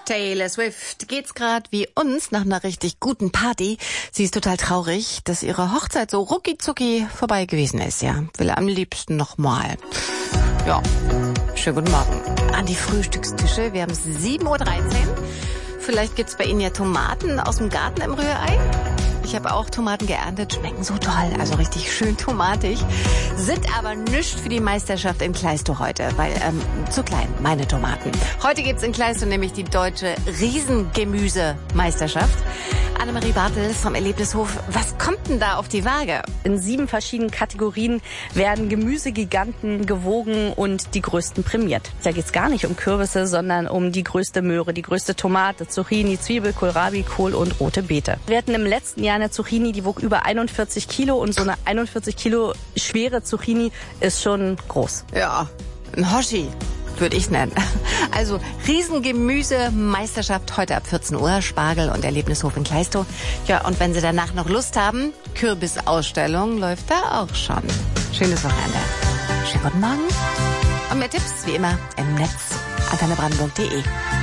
Taylor Swift geht's gerade wie uns nach einer richtig guten Party. Sie ist total traurig, dass ihre Hochzeit so rucki-zucki vorbei gewesen ist, ja. Will am liebsten nochmal. Ja, schönen guten Morgen an die Frühstückstische. Wir haben es 7.13 Uhr. Vielleicht gibt's bei Ihnen ja Tomaten aus dem Garten im Rührei. Ich habe auch Tomaten geerntet, schmecken so toll, also richtig schön tomatig. Sind aber nichts für die Meisterschaft in Kleistow heute, weil zu klein, meine Tomaten. Heute gibt's in Kleistow nämlich die deutsche Riesengemüsemeisterschaft. Annemarie Bartel vom Erlebnishof, was kommt denn da auf die Waage? In 7 verschiedenen Kategorien werden Gemüsegiganten gewogen und die größten prämiert. Da geht's gar nicht um Kürbisse, sondern um die größte Möhre, die größte Tomate, Zucchini, Zwiebel, Kohlrabi, Kohl und rote Beete. Wir hatten im letzten Jahr eine Zucchini, die wog über 41 Kilo und so eine 41 Kilo schwere Zucchini ist schon groß. Ja, ein Hoshi würde ich nennen. Also Riesengemüsemeisterschaft heute ab 14 Uhr, Spargel und Erlebnishof in Kleistow. Ja, und wenn Sie danach noch Lust haben, Kürbisausstellung läuft da auch schon. Schönes Wochenende. Schönen guten Morgen. Und mehr Tipps wie immer im Netz antennebrandenburg.de.